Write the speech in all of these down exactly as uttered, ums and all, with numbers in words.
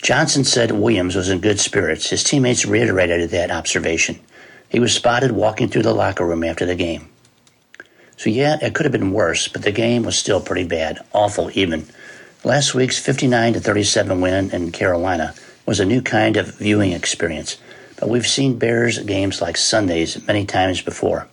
Johnson said Williams was in good spirits. His teammates reiterated that observation. He was spotted walking through the locker room after the game. So yeah, it could have been worse, but the game was still pretty bad, awful even. Last week's fifty-nine to thirty-seven win in Carolina was a new kind of viewing experience, but we've seen Bears games like Sundays many times before.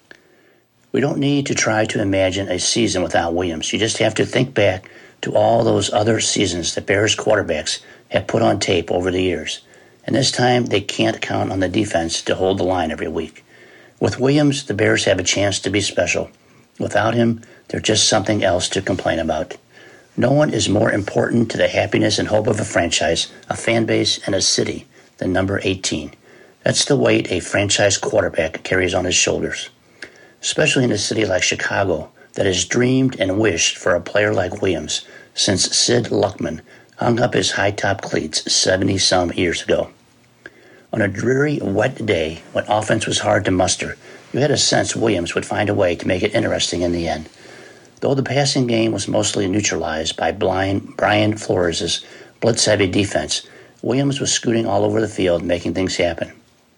We don't need to try to imagine a season without Williams. You just have to think back to all those other seasons that Bears quarterbacks have put on tape over the years. And this time, they can't count on the defense to hold the line every week. With Williams, the Bears have a chance to be special. Without him, they're just something else to complain about. No one is more important to the happiness and hope of a franchise, a fan base, and a city than number eighteen. That's the weight a franchise quarterback carries on his shoulders, especially in a city like Chicago that has dreamed and wished for a player like Williams since Sid Luckman hung up his high-top cleats seventy-some years ago. On a dreary, wet day, when offense was hard to muster, you had a sense Williams would find a way to make it interesting in the end. Though the passing game was mostly neutralized by blind Brian Flores' blitz-heavy defense, Williams was scooting all over the field, making things happen.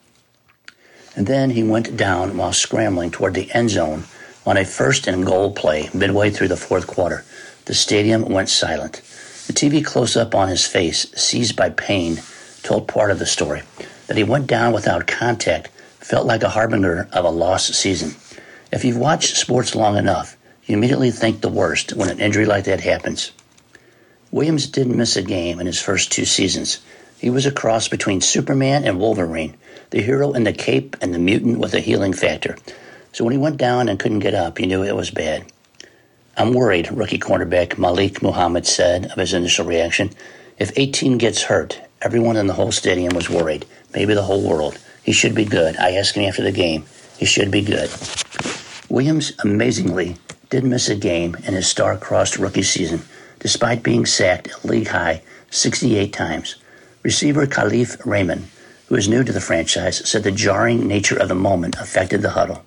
And then he went down while scrambling toward the end zone on a first and goal play midway through the fourth quarter. The stadium went silent. The T V close-up on his face, seized by pain, told part of the story. That he went down without contact felt like a harbinger of a lost season. If you've watched sports long enough, you immediately think the worst when an injury like that happens. Williams didn't miss a game in his first two seasons. He was a cross between Superman and Wolverine, the hero in the cape and the mutant with a healing factor. So when he went down and couldn't get up, you knew it was bad. I'm worried, rookie cornerback Malik Muhammad said of his initial reaction. If eighteen gets hurt, everyone in the whole stadium was worried, maybe the whole world. He should be good. I asked him after the game. He should be good. Williams, amazingly, did miss a game in his star-crossed rookie season, despite being sacked a league-high sixty-eight times. Receiver Khalif Raymond, who is new to the franchise, said the jarring nature of the moment affected the huddle.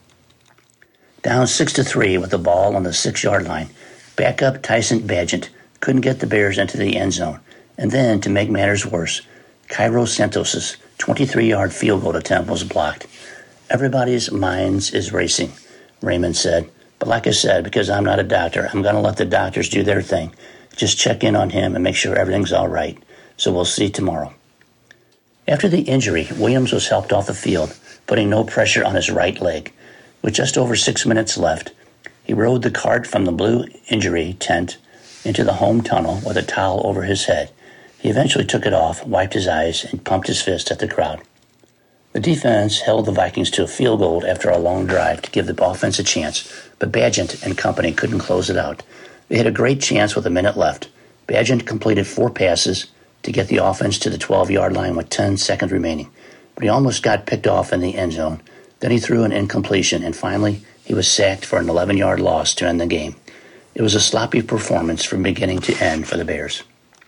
Down six to three with the ball on the six-yard line, backup Tyson Bagent couldn't get the Bears into the end zone. And then, to make matters worse, Cairo Santos' twenty-three-yard field goal attempt was blocked. Everybody's minds is racing, Raymond said. But like I said, because I'm not a doctor, I'm going to let the doctors do their thing. Just check in on him and make sure everything's all right. So we'll see tomorrow. After the injury, Williams was helped off the field, putting no pressure on his right leg. With just over six minutes left, he rode the cart from the blue injury tent into the home tunnel with a towel over his head. He eventually took it off, wiped his eyes, and pumped his fist at the crowd. The defense held the Vikings to a field goal after a long drive to give the offense a chance, but Bagent and company couldn't close it out. They had a great chance with a minute left. Bagent completed four passes to get the offense to the twelve-yard line with ten seconds remaining, but he almost got picked off in the end zone. Then he threw an incompletion, and finally he was sacked for an eleven-yard loss to end the game. It was a sloppy performance from beginning to end for the Bears.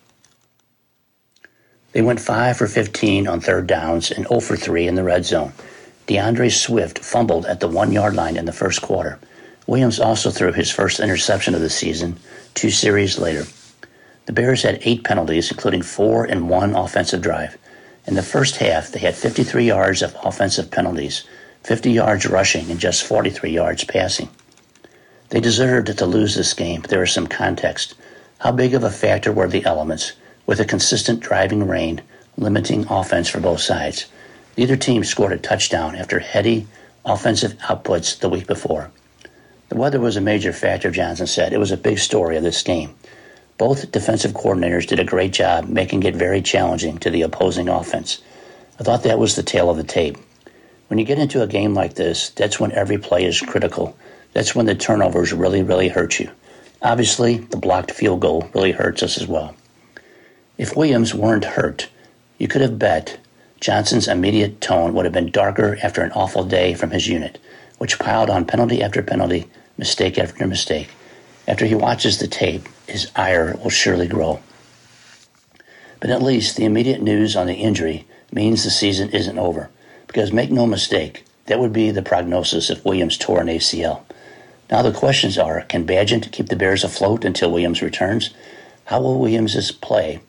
They went five for fifteen on third downs and zero for three in the red zone. DeAndre Swift fumbled at the one-yard line in the first quarter. Williams also threw his first interception of the season two series later. The Bears had eight penalties, including four in one offensive drive. In the first half, they had fifty-three yards of offensive penalties, fifty yards rushing, and just forty-three yards passing. They deserved to lose this game, but there is some context. How big of a factor were the elements, with a consistent driving rain limiting offense for both sides? Neither team scored a touchdown after heady offensive outputs the week before. The weather was a major factor, Johnson said. It was a big story of this game. Both defensive coordinators did a great job making it very challenging to the opposing offense. I thought that was the tale of the tape. When you get into a game like this, that's when every play is critical. That's when the turnovers really, really hurt you. Obviously, the blocked field goal really hurts us as well. If Williams weren't hurt, you could have bet Johnson's immediate tone would have been darker after an awful day from his unit, which piled on penalty after penalty, mistake after mistake. After he watches the tape, his ire will surely grow. But at least the immediate news on the injury means the season isn't over. Because make no mistake, that would be the prognosis if Williams tore an A C L. Now the questions are, can Bagent keep the Bears afloat until Williams returns? How will Williams' play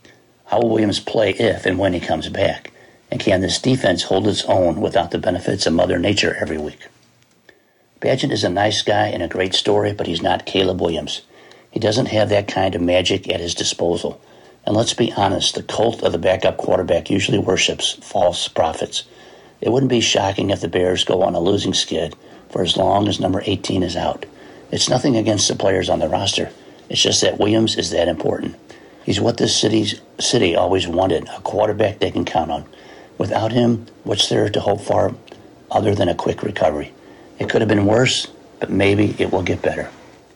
How will Williams play if and when he comes back? And can this defense hold its own without the benefits of Mother Nature every week? Bagent is a nice guy and a great story, but he's not Caleb Williams. He doesn't have that kind of magic at his disposal. And let's be honest, the cult of the backup quarterback usually worships false prophets. It wouldn't be shocking if the Bears go on a losing skid for as long as number eighteen is out. It's nothing against the players on the roster. It's just that Williams is that important. He's what this city's city always wanted, a quarterback they can count on. Without him, what's there to hope for other than a quick recovery? It could have been worse, but maybe it will get better.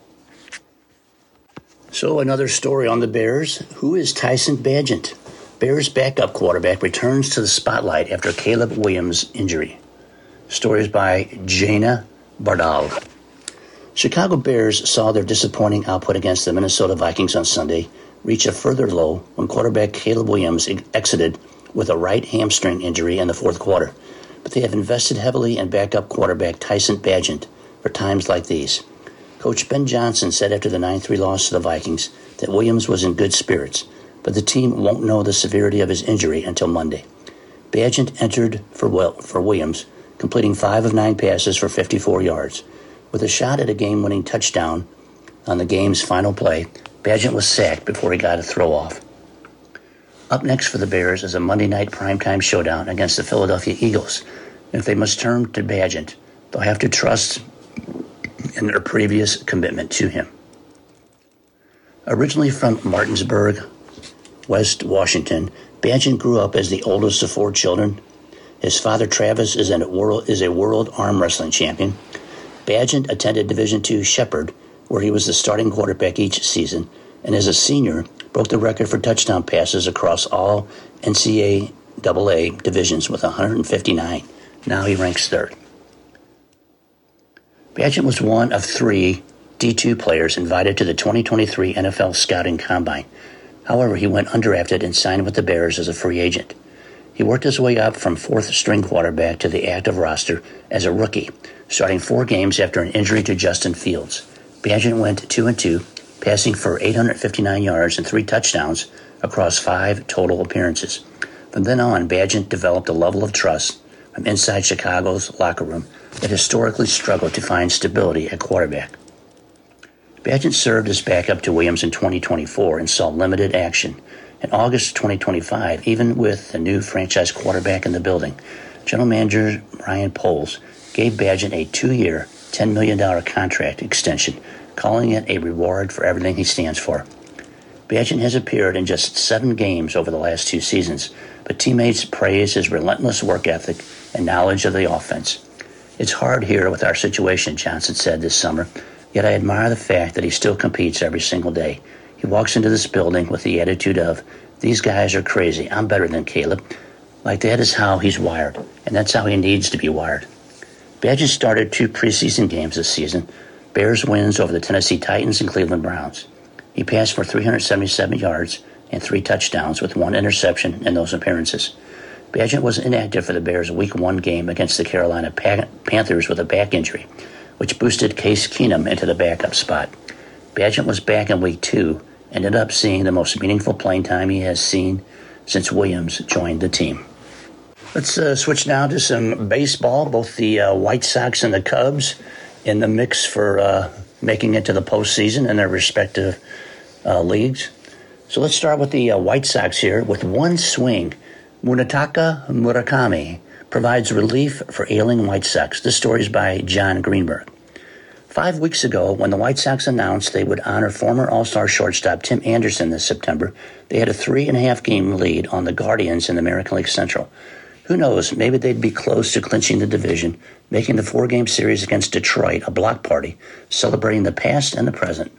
So another story on the Bears. Who is Tyson Bagent? Bears backup quarterback returns to the spotlight after Caleb Williams' injury. Stories by Jana Bardal. Chicago Bears saw their disappointing output against the Minnesota Vikings on Sunday reach a further low when quarterback Caleb Williams exited with a right hamstring injury in the fourth quarter. But they have invested heavily in backup quarterback Tyson Bagent for times like these. Coach Ben Johnson said after the nine three loss to the Vikings that Williams was in good spirits, but the team won't know the severity of his injury until Monday. Bagent entered for, well, for Williams, completing five of nine passes for fifty-four yards. With a shot at a game-winning touchdown on the game's final play, Bagent was sacked before he got a throw-off. Up next for the Bears is a Monday night primetime showdown against the Philadelphia Eagles. And if they must turn to Bagent, they'll have to trust in their previous commitment to him. Originally from Martinsburg, West Washington, Bagent grew up as the oldest of four children. His father, Travis, is a world, is a world arm wrestling champion. Bagent attended Division two Shepherd, where he was the starting quarterback each season, and as a senior, broke the record for touchdown passes across all N C double A divisions with one hundred fifty-nine. Now he ranks third. Bagent was one of three D two players invited to the twenty twenty-three N F L Scouting Combine. However, he went undrafted and signed with the Bears as a free agent. He worked his way up from fourth-string quarterback to the active roster as a rookie, starting four games after an injury to Justin Fields. Bagent went two and two, passing for eight hundred fifty-nine yards and three touchdowns across five total appearances. From then on, Bagent developed a level of trust from inside Chicago's locker room that historically struggled to find stability at quarterback. Bagent served as backup to Williams in twenty twenty-four and saw limited action. In August twenty twenty-five, even with the new franchise quarterback in the building, General Manager Ryan Poles gave Bagent a two-year, ten million dollars contract extension, calling it a reward for everything he stands for. Bagent has appeared in just seven games over the last two seasons, but teammates praise his relentless work ethic and knowledge of the offense. It's hard here with our situation, Johnson said this summer, yet I admire the fact that he still competes every single day. He walks into this building with the attitude of, these guys are crazy, I'm better than Caleb. Like that is how he's wired, and that's how he needs to be wired. Bagent started two preseason games this season, Bears wins over the Tennessee Titans and Cleveland Browns. He passed for three hundred seventy-seven yards and three touchdowns with one interception in those appearances. Bagent was inactive for the Bears' Week one game against the Carolina Panthers with a back injury, which boosted Case Keenum into the backup spot. Bagent was back in Week two, ended up seeing the most meaningful playing time he has seen since Williams joined the team. Let's uh, switch now to some baseball. Both the uh, White Sox and the Cubs in the mix for uh, making it to the postseason in their respective uh, leagues. So let's start with the uh, White Sox here. With one swing, Munetaka Murakami provides relief for ailing White Sox. This story is by John Greenberg. Five weeks ago, when the White Sox announced they would honor former All-Star shortstop Tim Anderson this September, they had a three-and-a-half game lead on the Guardians in the American League Central. Who knows, maybe they'd be close to clinching the division, making the four-game series against Detroit a block party, celebrating the past and the present.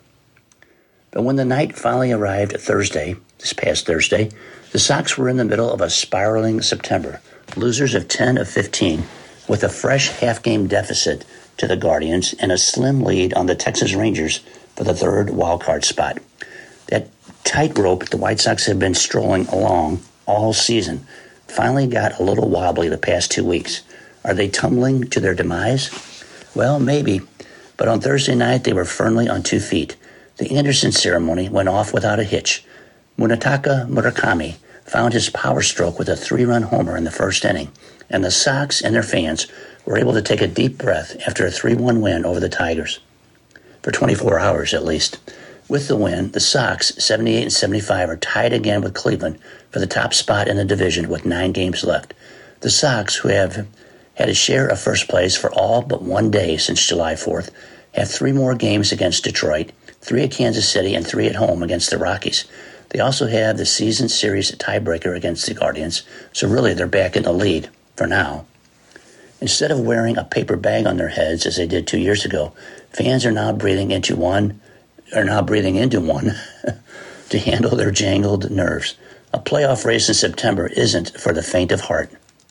But when the night finally arrived Thursday, this past Thursday, the Sox were in the middle of a spiraling September, losers of ten of fifteen, with a fresh half-game deficit to the Guardians and a slim lead on the Texas Rangers for the third wildcard spot. That tightrope the White Sox have been strolling along all season finally got a little wobbly the past two weeks. Are they tumbling to their demise? Well, maybe, but on Thursday night they were firmly on two feet. The Anderson ceremony went off without a hitch. Munetaka Murakami found his power stroke with a three-run homer in the first inning, and the Sox and their fans were able to take a deep breath after a three one win over the Tigers. For twenty-four hours, at least. With the win, the Sox, seventy-eight and seventy-five, are tied again with Cleveland for the top spot in the division with nine games left. The Sox, who have had a share of first place for all but one day since July fourth, have three more games against Detroit, three at Kansas City, and three at home against the Rockies. They also have the season series tiebreaker against the Guardians, so really they're back in the lead for now. Instead of wearing a paper bag on their heads as they did two years ago, fans are now breathing into one, are now breathing into one to handle their jangled nerves. A playoff race in September isn't for the faint of heart.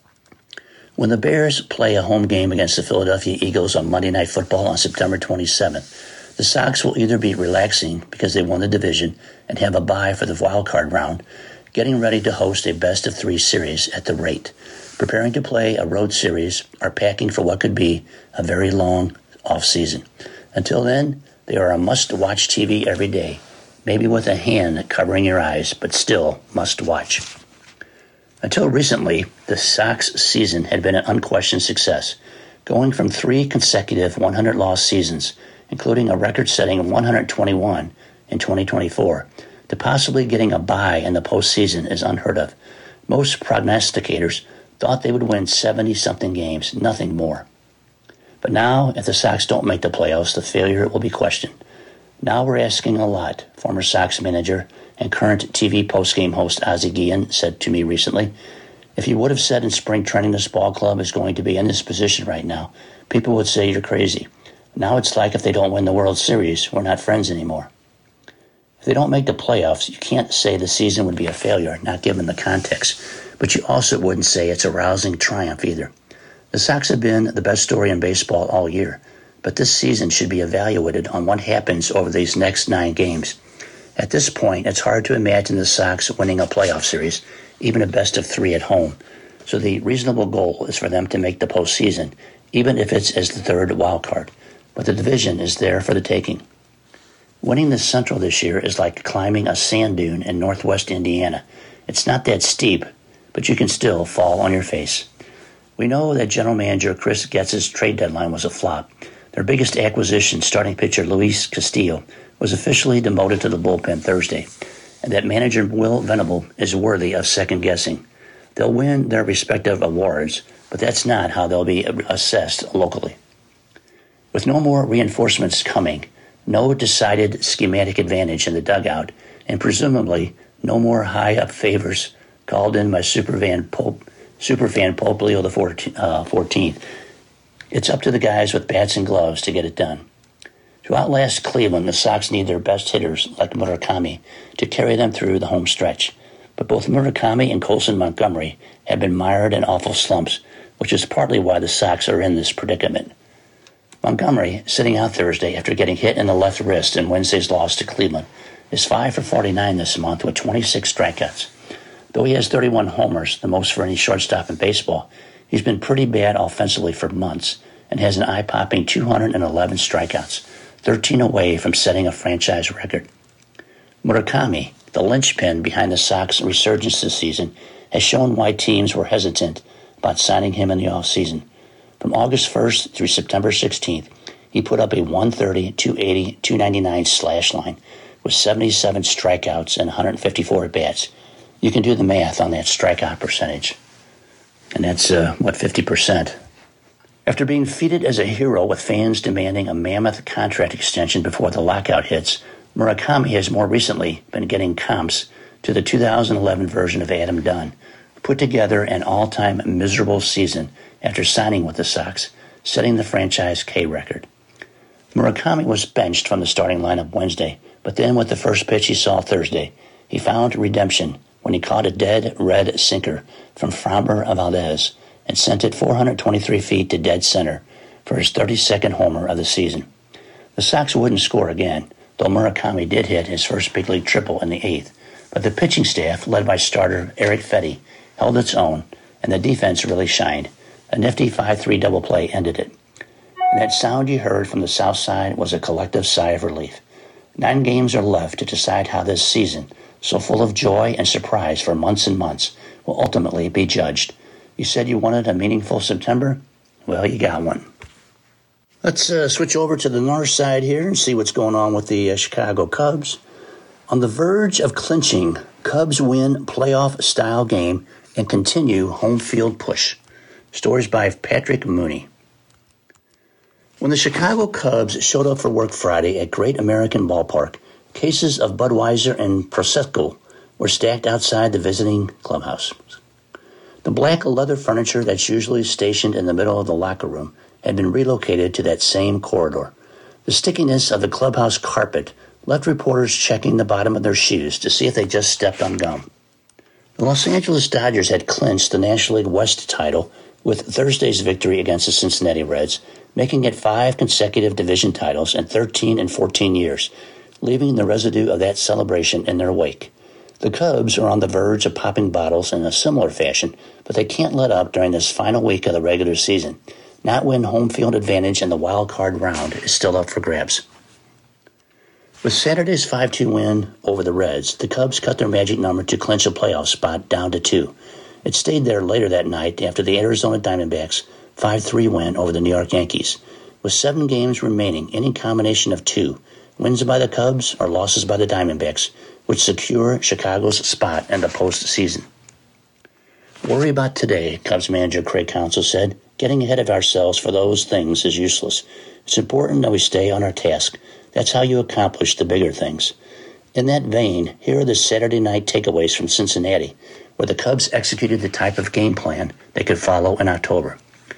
When the Bears play a home game against the Philadelphia Eagles on Monday Night Football on September twenty-seventh, the Sox will either be relaxing because they won the division and have a bye for the wild card round, getting ready to host a best-of-three series at the rate, preparing to play a road series, or packing for what could be a very long off-season. Until then, they are a must-watch T V every day, maybe with a hand covering your eyes, but still must-watch. Until recently, the Sox season had been an unquestioned success, going from three consecutive one hundred loss seasons, including a record-setting one hundred twenty-one in twenty twenty-four, to possibly getting a bye in the postseason is unheard of. Most prognosticators thought they would win seventy-something games, nothing more. But now, if the Sox don't make the playoffs, the failure will be questioned. Now we're asking a lot, former Sox manager and current T V postgame host Ozzie Guillen said to me recently. If you would have said in spring training this ball club is going to be in this position right now, people would say you're crazy. Now it's like if they don't win the World Series, we're not friends anymore. If they don't make the playoffs, you can't say the season would be a failure, not given the context, but you also wouldn't say it's a rousing triumph either. The Sox have been the best story in baseball all year, but this season should be evaluated on what happens over these next nine games. At this point, it's hard to imagine the Sox winning a playoff series, even a best of three at home. So the reasonable goal is for them to make the postseason, even if it's as the third wild card. But the division is there for the taking. Winning the Central this year is like climbing a sand dune in northwest Indiana. It's not that steep, but you can still fall on your face. We know that general manager Chris Getz's trade deadline was a flop. Their biggest acquisition, starting pitcher Luis Castillo, was officially demoted to the bullpen Thursday, and that manager Will Venable is worthy of second-guessing. They'll win their respective awards, but that's not how they'll be assessed locally. With no more reinforcements coming, no decided schematic advantage in the dugout, and presumably no more high-up favors called in by Superfan Pope, Superfan Pope Leo the fourteenth, it's up to the guys with bats and gloves to get it done. To outlast Cleveland, the Sox need their best hitters, like Murakami, to carry them through the home stretch. But both Murakami and Colson Montgomery have been mired in awful slumps, which is partly why the Sox are in this predicament. Montgomery, sitting out Thursday after getting hit in the left wrist in Wednesday's loss to Cleveland, is five for forty-nine this month with twenty-six strikeouts. Though he has thirty-one homers, the most for any shortstop in baseball, he's been pretty bad offensively for months and has an eye-popping two hundred eleven strikeouts, thirteen away from setting a franchise record. Murakami, the linchpin behind the Sox resurgence this season, has shown why teams were hesitant about signing him in the offseason. From August first through September sixteenth, he put up a one thirty, two eighty, two ninety-nine slash line with seventy-seven strikeouts and one hundred fifty-four at-bats. You can do the math on that strikeout percentage. And that's, uh, what, fifty percent. After being feted as a hero with fans demanding a mammoth contract extension before the lockout hits, Murakami has more recently been getting comps to the two thousand eleven version of Adam Dunn, who put together an all-time miserable season after signing with the Sox, setting the franchise K record. Murakami was benched from the starting lineup Wednesday, but then with the first pitch he saw Thursday, he found redemption when he caught a dead red sinker from Framber Valdez and sent it four hundred twenty-three feet to dead center for his thirty-second homer of the season. The Sox wouldn't score again, though Murakami did hit his first big league triple in the eighth, but the pitching staff, led by starter Eric Fetty, held its own, and the defense really shined. A nifty five three double play ended it. And that sound you heard from the South Side was a collective sigh of relief. Nine games are left to decide how this season, so full of joy and surprise for months and months, will ultimately be judged. You said you wanted a meaningful September? Well, you got one. Let's uh, switch over to the north side here and see what's going on with the uh, Chicago Cubs. On the verge of clinching, Cubs win playoff-style game and continue home field push. Stories by Patrick Mooney. When the Chicago Cubs showed up for work Friday at Great American Ballpark, cases of Budweiser and Prosecco were stacked outside the visiting clubhouse. The black leather furniture that's usually stationed in the middle of the locker room had been relocated to that same corridor. The stickiness of the clubhouse carpet left reporters checking the bottom of their shoes to see if they just stepped on gum. The Los Angeles Dodgers had clinched the National League West title with Thursday's victory against the Cincinnati Reds, making it five consecutive division titles in thirteen and fourteen years, leaving the residue of that celebration in their wake. The Cubs are on the verge of popping bottles in a similar fashion, but they can't let up during this final week of the regular season, not when home field advantage in the wild card round is still up for grabs. With Saturday's five two win over the Reds, the Cubs cut their magic number to clinch a playoff spot down to two. It stayed there later that night after the Arizona Diamondbacks' five three win over the New York Yankees. With seven games remaining, any combination of two, wins by the Cubs or losses by the Diamondbacks, would secure Chicago's spot in the postseason. Worry about today, Cubs manager Craig Counsell said. Getting ahead of ourselves for those things is useless. It's important that we stay on our task. That's how you accomplish the bigger things. In that vein, here are the Saturday night takeaways from Cincinnati, where the Cubs executed the type of game plan they could follow in October.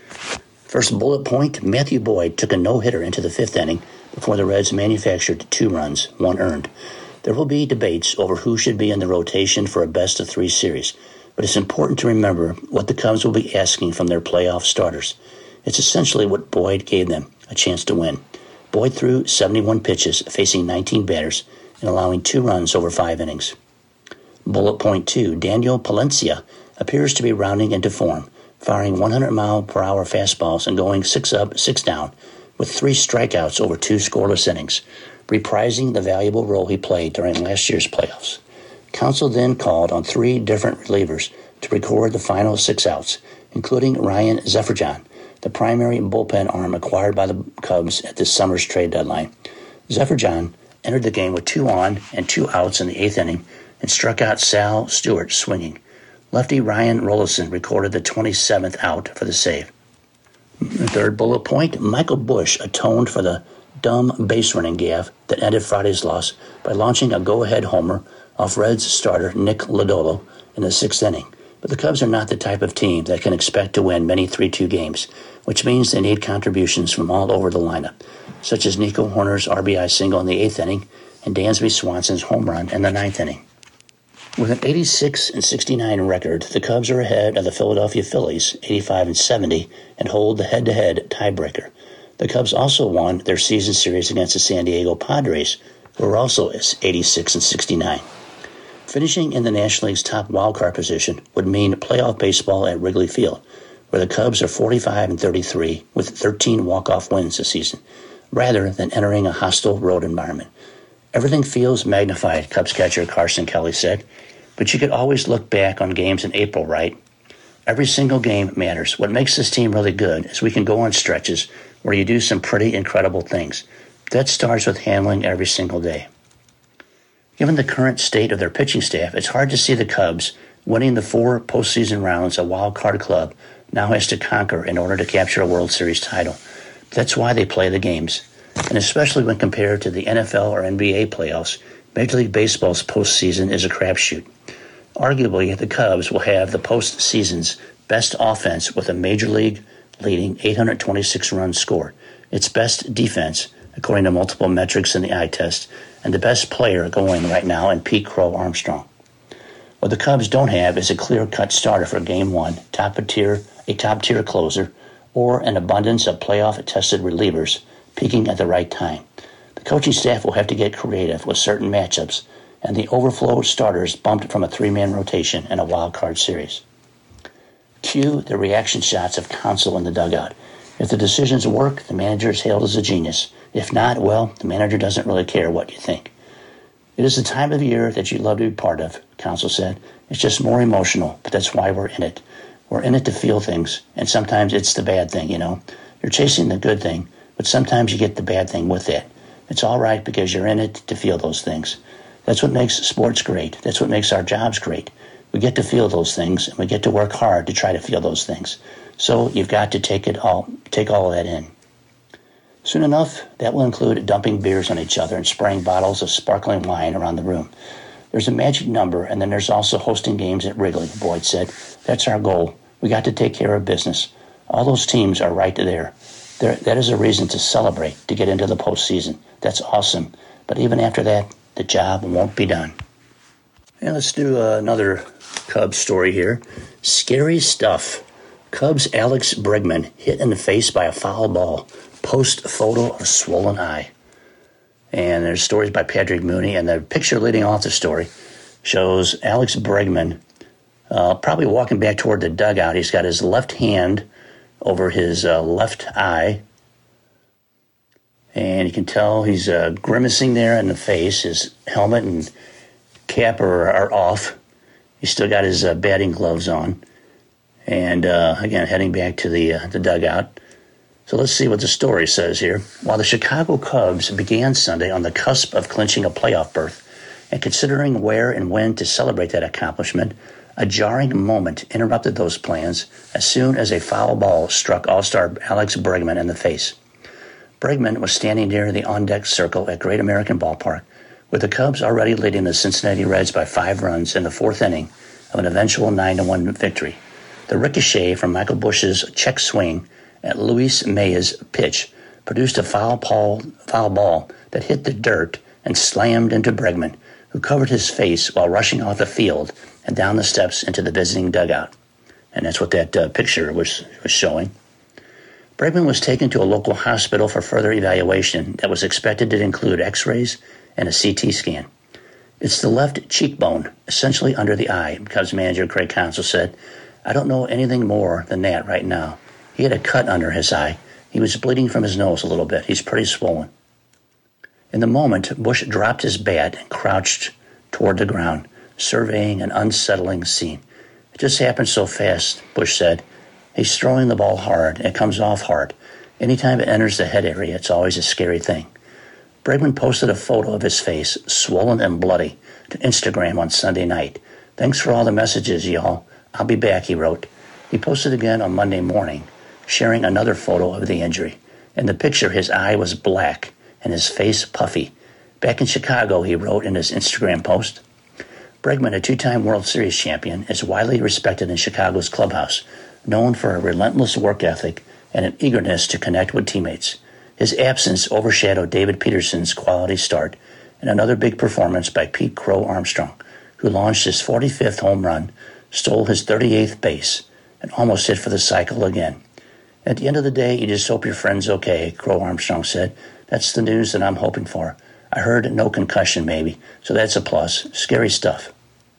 First bullet point, Matthew Boyd took a no-hitter into the fifth inning before the Reds manufactured two runs, one earned. There will be debates over who should be in the rotation for a best-of-three series, but it's important to remember what the Cubs will be asking from their playoff starters. It's essentially what Boyd gave them, a chance to win. Boyd threw seventy-one pitches, facing nineteen batters, and allowing two runs over five innings. Bullet point two, Daniel Palencia appears to be rounding into form, firing one hundred mile per hour fastballs and going six up, six down, with three strikeouts over two scoreless innings, reprising the valuable role he played during last year's playoffs. Counsell then called on three different relievers to record the final six outs, including Ryan Zefferjon, the primary bullpen arm acquired by the Cubs at this summer's trade deadline. Zefferjon entered the game with two on and two outs in the eighth inning and struck out Sal Stewart swinging. Lefty Ryan Rollison recorded the twenty-seventh out for the save. The third bullet point, Michael Busch atoned for the dumb base-running gaffe that ended Friday's loss by launching a go-ahead homer off Reds starter Nick Lodolo in the sixth inning. But the Cubs are not the type of team that can expect to win many three two games, which means they need contributions from all over the lineup, such as Nico Hoerner's R B I single in the eighth inning and Dansby Swanson's home run in the ninth inning. With an eighty-six and sixty-nine record, the Cubs are ahead of the Philadelphia Phillies, eighty-five and seventy, and hold the head-to-head tiebreaker. The Cubs also won their season series against the San Diego Padres, who are also eighty-six and sixty-nine. Finishing in the National League's top wildcard position would mean playoff baseball at Wrigley Field, where the Cubs are forty-five and thirty-three with thirteen walk-off wins this season, rather than entering a hostile road environment. Everything feels magnified, Cubs catcher Carson Kelly said, but you could always look back on games in April, right? Every single game matters. What makes this team really good is we can go on stretches where you do some pretty incredible things. That starts with handling every single day. Given the current state of their pitching staff, it's hard to see the Cubs winning the four postseason rounds a wild card club now has to conquer in order to capture a World Series title. That's why they play the games. And especially when compared to the N F L or N B A playoffs, Major League Baseball's postseason is a crapshoot. Arguably, the Cubs will have the postseason's best offense with a Major League leading eight hundred twenty-six runs scored, its best defense, according to multiple metrics in the eye test, and the best player going right now in Pete Crow Armstrong. What the Cubs don't have is a clear-cut starter for Game one, top-tier, a top-tier closer, or an abundance of playoff-tested relievers peaking at the right time. The coaching staff will have to get creative with certain matchups, and the overflow starters bumped from a three-man rotation in a wild card series. Cue the reaction shots of Counsell in the dugout. If the decisions work, the manager is hailed as a genius. If not, well, the manager doesn't really care what you think. It is the time of year that you love to be part of, Council said. It's just more emotional, but that's why we're in it. We're in it to feel things, and sometimes it's the bad thing, you know. You're chasing the good thing, but sometimes you get the bad thing with it. It's all right because you're in it to feel those things. That's what makes sports great. That's what makes our jobs great. We get to feel those things, and we get to work hard to try to feel those things. So you've got to take it all, take all of that in. Soon enough, that will include dumping beers on each other and spraying bottles of sparkling wine around the room. There's a magic number, and then there's also hosting games at Wrigley, Boyd said. That's our goal. We got to take care of business. All those teams are right there. there. That is a reason to celebrate, to get into the postseason. That's awesome. But even after that, the job won't be done. And let's do uh, another Cubs story here. Scary stuff. Cubs' Alex Bregman hit in the face by a foul ball. Post photo of swollen eye. And there's stories by Patrick Mooney, and the picture leading off the story shows Alex Bregman uh, probably walking back toward the dugout. He's got his left hand over his uh, left eye, and you can tell he's uh, grimacing there in the face. His helmet and cap are, are off. He's still got his uh, batting gloves on, and uh, again, heading back to the uh, the dugout. So let's see what the story says here. While the Chicago Cubs began Sunday on the cusp of clinching a playoff berth and considering where and when to celebrate that accomplishment, a jarring moment interrupted those plans as soon as a foul ball struck All-Star Alex Bregman in the face. Bregman was standing near the on-deck circle at Great American Ballpark, with the Cubs already leading the Cincinnati Reds by five runs in the fourth inning of an eventual nine to one victory. The ricochet from Michael Busch's check swing at Luis Mea's pitch produced a foul ball, foul ball that hit the dirt and slammed into Bregman, who covered his face while rushing off the field and down the steps into the visiting dugout. And that's what that uh, picture was, was showing. Bregman was taken to a local hospital for further evaluation that was expected to include x-rays and a C T scan. It's the left cheekbone, essentially under the eye, Cubs manager Craig Counsell said. I don't know anything more than that right now. He had a cut under his eye. He was bleeding from his nose a little bit. He's pretty swollen. In the moment, Busch dropped his bat and crouched toward the ground, surveying an unsettling scene. It just happened so fast, Busch said. He's throwing the ball hard, and it comes off hard. Anytime it enters the head area, it's always a scary thing. Bregman posted a photo of his face, swollen and bloody, to Instagram on Sunday night. Thanks for all the messages, y'all. I'll be back, he wrote. He posted again on Monday morning, sharing another photo of the injury. In the picture, his eye was black and his face puffy. Back in Chicago, he wrote in his Instagram post, Bregman, a two-time World Series champion, is widely respected in Chicago's clubhouse, known for a relentless work ethic and an eagerness to connect with teammates. His absence overshadowed David Peterson's quality start and another big performance by Pete Crow Armstrong, who launched his forty-fifth home run, stole his thirty-eighth base, and almost hit for the cycle again. At the end of the day, you just hope your friend's okay, Crow Armstrong said. That's the news that I'm hoping for. I heard no concussion, maybe, so that's a plus. Scary stuff.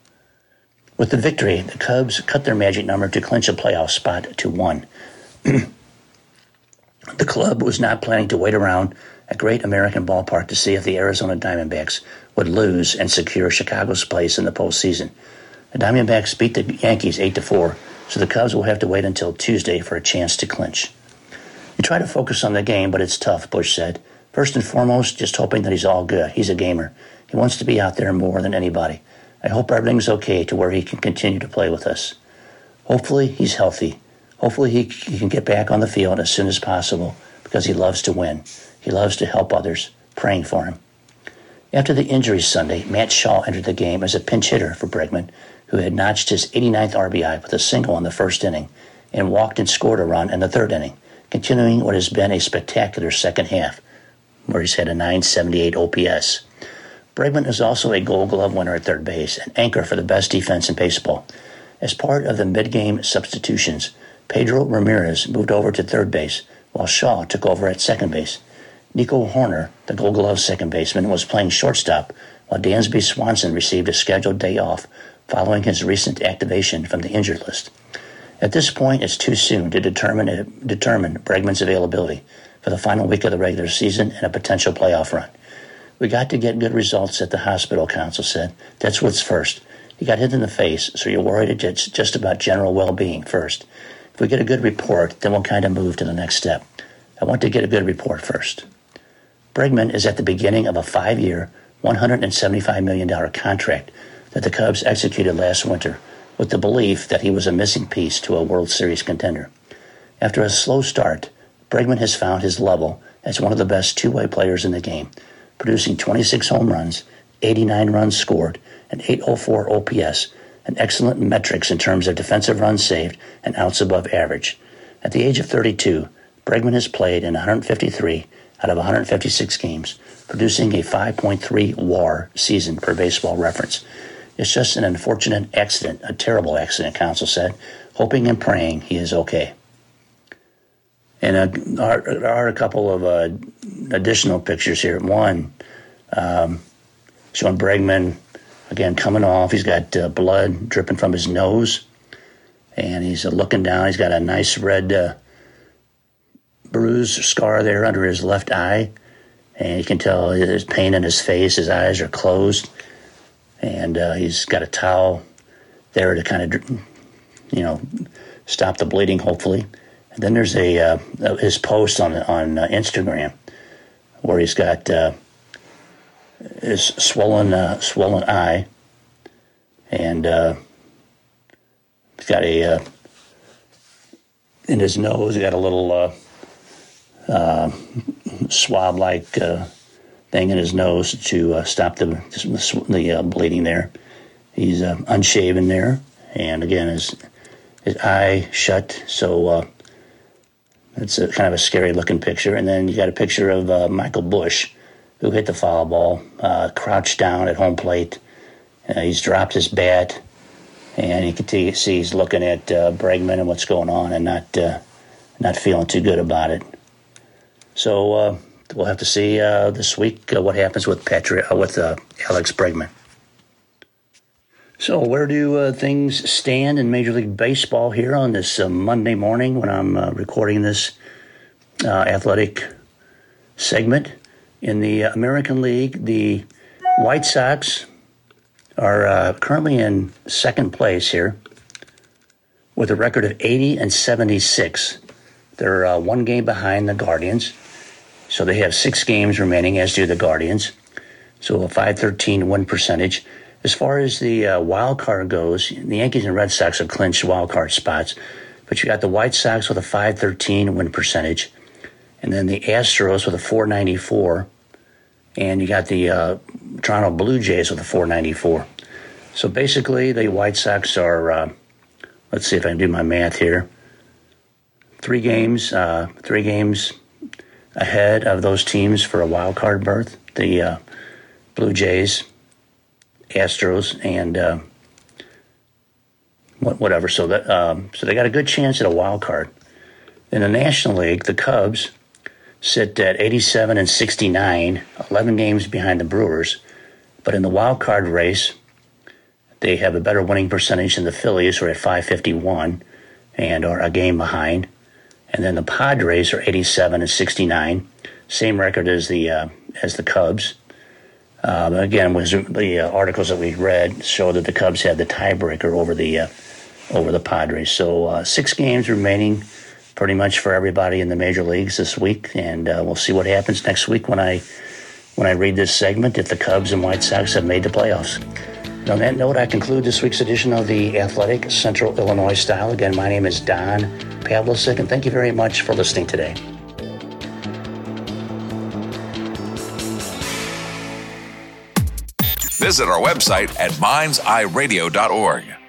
With the victory, the Cubs cut their magic number to clinch a playoff spot to one. The club was not planning to wait around at Great American Ballpark to see if the Arizona Diamondbacks would lose and secure Chicago's place in the postseason. The Diamondbacks beat the Yankees eight to four, so the Cubs will have to wait until Tuesday for a chance to clinch. You try to focus on the game, but it's tough, Busch said. First and foremost, just hoping that he's all good. He's a gamer. He wants to be out there more than anybody. I hope everything's okay to where he can continue to play with us. Hopefully he's healthy. Hopefully he, he can get back on the field as soon as possible because he loves to win. He loves to help others, praying for him. After the injury Sunday, Matt Shaw entered the game as a pinch hitter for Bregman, who had notched his eighty-ninth R B I with a single in the first inning and walked and scored a run in the third inning, continuing what has been a spectacular second half, where he's had a nine seventy-eight O P S. Bregman is also a Gold Glove winner at third base, an anchor for the best defense in baseball. As part of the mid-game substitutions, Pedro Ramirez moved over to third base, while Shaw took over at second base. Nico Horner, the Gold Glove second baseman, was playing shortstop, while Dansby Swanson received a scheduled day off following his recent activation from the injured list. At this point, it's too soon to determine determine Bregman's availability for the final week of the regular season and a potential playoff run. We got to get good results at the hospital, counsel said. That's what's first. He got hit in the face, so you're worried it's just about general well-being first. If we get a good report, then we'll kind of move to the next step. I want to get a good report first. Bregman is at the beginning of a five-year, one hundred seventy-five million dollars contract that the Cubs executed last winter with the belief that he was a missing piece to a World Series contender. After a slow start, Bregman has found his level as one of the best two-way players in the game, producing twenty-six home runs, eighty-nine runs scored, and eight oh four O P S, and excellent metrics in terms of defensive runs saved and outs above average. At the age of thirty-two, Bregman has played in one hundred fifty-three out of one hundred fifty-six games, producing a five point three W A R season per Baseball Reference. It's just an unfortunate accident, a terrible accident, counsel said, hoping and praying he is okay. And uh, there are a couple of uh, additional pictures here. One, um, showing Bregman, again, coming off. He's got uh, blood dripping from his nose, and he's uh, looking down. He's got a nice red uh, bruise scar there under his left eye, and you can tell there's pain in his face. His eyes are closed, and uh, he's got a towel there to kind of, you know, stop the bleeding, hopefully. And then there's a uh, his post on on uh, Instagram where he's got uh, his swollen uh, swollen eye, and uh, he's got a uh, in his nose. He got a little uh, uh, swab-like uh, thing in his nose to uh, stop the the uh, bleeding there. He's uh, unshaven there, and again his his eye shut. So. Uh, It's a kind of a scary-looking picture. And then you got a picture of uh, Michael Busch, who hit the foul ball, uh, crouched down at home plate. Uh, he's dropped his bat, and you can t- see he's looking at uh, Bregman and what's going on and not uh, not feeling too good about it. So uh, we'll have to see uh, this week uh, what happens with Patrick, uh, with uh, Alex Bregman. So where do uh, things stand in Major League Baseball here on this uh, Monday morning when I'm uh, recording this uh, athletic segment? In the American League, the White Sox are uh, currently in second place here with a record of eighty and seventy-six. They're uh, one game behind the Guardians, so they have six games remaining, as do the Guardians. So a five thirteen win percentage. As far as the uh, wild card goes, the Yankees and Red Sox have clinched wild card spots, but you got the White Sox with a five thirteen win percentage, and then the Astros with a four ninety-four, and you got the uh, Toronto Blue Jays with a four ninety-four. So basically, the White Sox are, uh, let's see if I can do my math here, three games, uh, three games ahead of those teams for a wild card berth. The uh, Blue Jays, Astros, and uh, whatever. So that um, so they got a good chance at a wild card. In the National League, the Cubs sit at eighty-seven and sixty-nine, eleven games behind the Brewers. But in the wild card race, they have a better winning percentage than the Phillies, who are at five fifty-one and are a game behind. And then the Padres are eighty-seven and sixty-nine, same record as the uh, as the Cubs. Uh, again, was the uh, articles that we read show that the Cubs had the tiebreaker over the uh, over the Padres. So uh, six games remaining, pretty much for everybody in the major leagues this week, and uh, we'll see what happens next week when I when I read this segment. If the Cubs and White Sox have made the playoffs. And on that note, I conclude this week's edition of the Athletic Central Illinois Style. Again, my name is Don Pavlicek, and thank you very much for listening today. Visit our website at minds eye radio dot org.